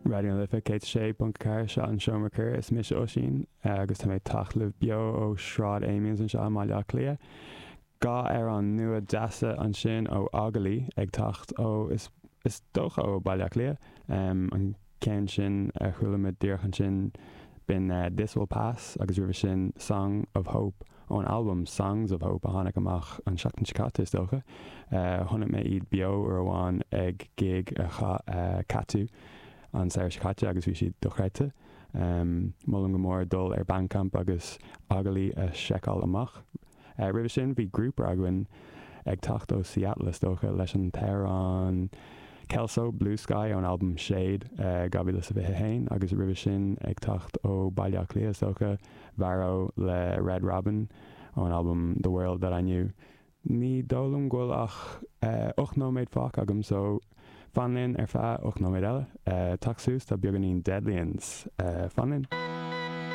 radio lifa Kate sé buncar se an seomachar is mis sin agus tá méid tachlih bio ó sráid éimions an seo maiile lia. Gá an nua deasa an sin ó agalí ag tacht ó is dócha ó bailach lia. An cén sin chulamid díorchan sin bin This Will Pass agus rih sin Song of Hope ón album Songs of Hope a tháinig amach an seachtain Chicata is dócha. Thunna mé iad bio ar bháin ag gig a catú an saoir Chicata agus bhí siad dochreite. Mollam go mór dul ar Bandcamp agus agalí a seiceáil amach. Rih sin bhí grúpa agan ag tacht ó Seattle is dócha leis an Tehran Kelso Blue Sky ón album Shade gabhí sa bheith hain agus rih sin ag tacht ó bailach lia is dócha Varro le Red Robin ón album The World That I Knew. Ní dólam ghfuil ach 8 nóméid fach agam so fanlinn ar feadh 8 nóméid eile. Taxús tá beag anín Deadlians fanlinn.